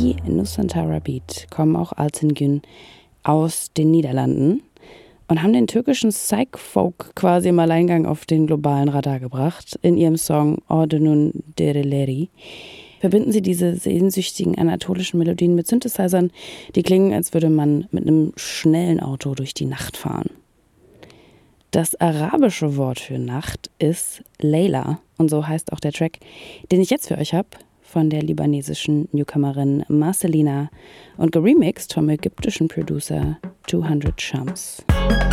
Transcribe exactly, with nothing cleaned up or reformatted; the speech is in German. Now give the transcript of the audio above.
wie Nusantara Beat kommen auch Altan Gün aus den Niederlanden und haben den türkischen Psych-Folk quasi im Alleingang auf den globalen Radar gebracht. In ihrem Song Ordunun Dereleri verbinden sie diese sehnsüchtigen anatolischen Melodien mit Synthesizern, die klingen, als würde man mit einem schnellen Auto durch die Nacht fahren. Das arabische Wort für Nacht ist Layla und so heißt auch der Track, den ich jetzt für euch habe, von der libanesischen Newcomerin Marcelina und geremixed vom ägyptischen Producer zweihundert Shams.